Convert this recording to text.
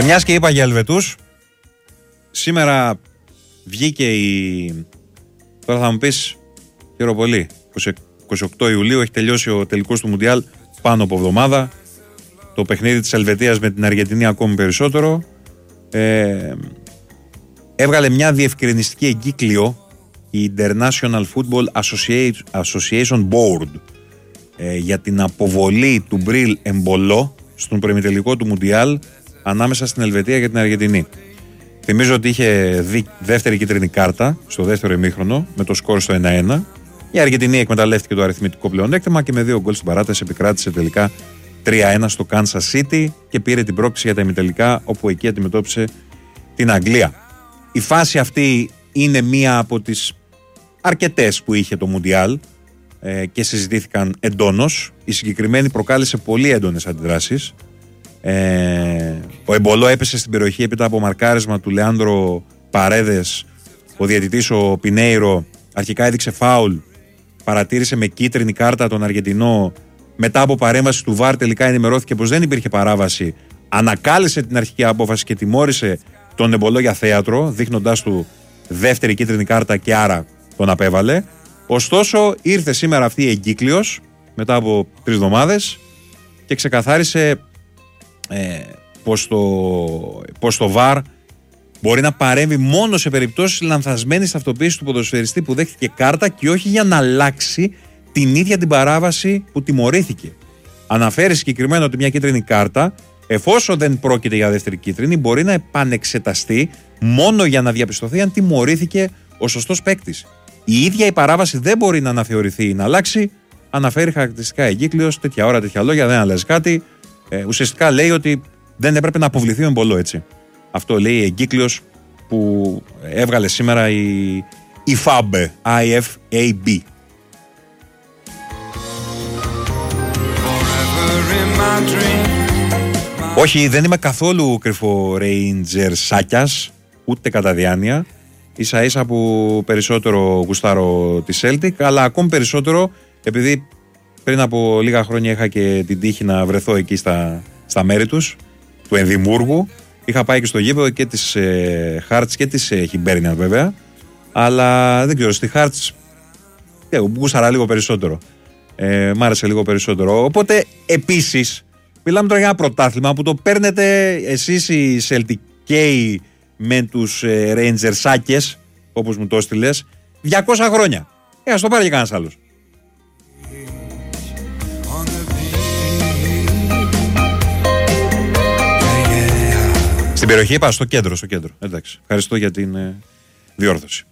Και μιας και είπα για Ελβετούς, σήμερα βγήκε η... Τώρα θα μου πεις, χαίρομαι πολύ, 28 Ιουλίου έχει τελειώσει ο τελικός του Μουντιάλ, πάνω από εβδομάδα. Το παιχνίδι της Ελβετίας με την Αργεντινή ακόμη περισσότερο. Έβγαλε μια διευκρινιστική εγκύκλιο η International Football Association Board για την αποβολή του Μπριλ Εμπολό στον προημιτελικό του Μουντιάλ ανάμεσα στην Ελβετία και την Αργεντινή. Θυμίζω ότι είχε δει δεύτερη κίτρινη κάρτα στο δεύτερο ημίχρονο με το σκορ στο 1-1. Η Αργεντινή εκμεταλλεύτηκε το αριθμητικό πλεονέκτημα και με 2 γκολ στην παράταση επικράτησε τελικά 3-1 στο Kansas City και πήρε την πρόκριση για τα ημιτελικά, όπου εκεί αντιμετώπισε την Αγγλία. Η φάση αυτή είναι μία από τις αρκετές που είχε το Μουντιάλ και συζητήθηκαν εντόνως. Η συγκεκριμένη προκάλεσε πολύ έντονες αντιδράσεις. Ο Εμπολό έπεσε στην περιοχή έπειτα από μαρκάρισμα του Λεάνδρο Παρέδες. Ο διαιτητής ο Πινέιρο αρχικά έδειξε φάουλ, παρατήρησε με κίτρινη κάρτα τον Αργεντινό. Μετά από παρέμβαση του ΒΑΡ τελικά ενημερώθηκε πως δεν υπήρχε παράβαση. Ανακάλεσε την αρχική απόφαση και τιμώρησε τον Εμπολό για θέατρο, δείχνοντάς του δεύτερη κίτρινη κάρτα και άρα τον απέβαλε. Ωστόσο ήρθε σήμερα αυτή η εγκύκλιος μετά από 3 εβδομάδες και ξεκαθάρισε πως το ΒΑΡ μπορεί να παρέμβει μόνο σε περιπτώσεις λανθασμένης ταυτοποίησης του ποδοσφαιριστή που δέχτηκε κάρτα και όχι για να αλλάξει την ίδια την παράβαση που τιμωρήθηκε. Αναφέρει συγκεκριμένα ότι μια κίτρινη κάρτα, εφόσον δεν πρόκειται για δεύτερη κίτρινη, μπορεί να επανεξεταστεί μόνο για να διαπιστωθεί αν τιμωρήθηκε ο σωστός παίκτης. Η ίδια η παράβαση δεν μπορεί να αναθεωρηθεί ή να αλλάξει. Αναφέρει χαρακτηριστικά εγκύκλιος, τέτοια ώρα, τέτοια λόγια, δεν αλλάζει κάτι. Ουσιαστικά λέει ότι δεν έπρεπε να αποβληθεί ο Εμπολό, έτσι. Αυτό λέει η εγκύκλιος που έβγαλε σήμερα η IFAB. IFAB. Όχι, δεν είμαι καθόλου κρυφό Rangers σάκιας, ούτε κατά διάνοια. Ίσα ίσα που περισσότερο γουστάρω τη Celtic, αλλά ακόμη περισσότερο επειδή πριν από λίγα χρόνια είχα και την τύχη να βρεθώ εκεί στα μέρη τους, του Ενδημούργου. Είχα πάει και στο γήπεδο και της Hearts και της Hibernian βέβαια, αλλά δεν ξέρω, στη Hearts γούσταρα λίγο περισσότερο. Μ' άρεσε λίγο περισσότερο. Οπότε επίσης μιλάμε τώρα για ένα πρωτάθλημα που το παίρνετε εσείς οι Celtic με τους Rangers σάκες, όπως μου το έστειλες, 200 χρόνια. Ας το πάρει και κανένας άλλος. Στην περιοχή είπα, στο κέντρο. Εντάξει, ευχαριστώ για την διόρθωση.